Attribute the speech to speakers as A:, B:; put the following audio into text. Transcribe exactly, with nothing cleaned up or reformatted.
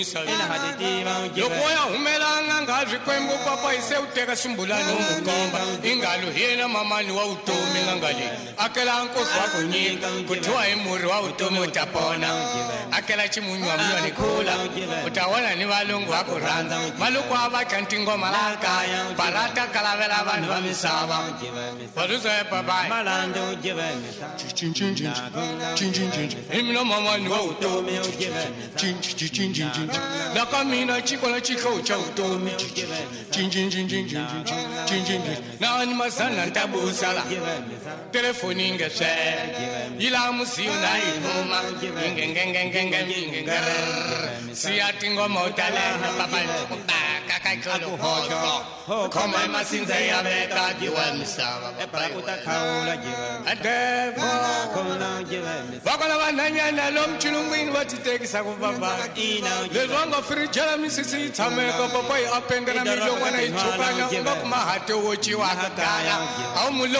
A: loko ya humelanga nga zwikwembu papa ise u teka ximbulani u n'wi komba i ngalo hi yena mamani wa vutomi nga ngale akela nkosi wa ku nyika ku dyiwa hi murhi wa vutomi u ta pona akela ximunyu wa muyoni khula u ta vona ni valungu va ku rhandza maloko a va kha ntingoma laha kaya barata kalavela vanhu va misava valuzaye papai hi mina mamani wa vutomi laka mina chikona chikho cha vutomi na ni mazana ntabusala telefoni ingeswe ila musiyo na ihuma ingengengengengengenge siyati ngoma utalena papa kutaka kakolo hoto koma masinza ya beka diwa misava papa utakhaula jiwa adevo vakona vananyana lomchilungwini vatitekisa ku papa lezwanga frijela misisi tsameka papa yi apengela milongwana yi tshukanya nga kuma hate wo ciwa ka kaya a wu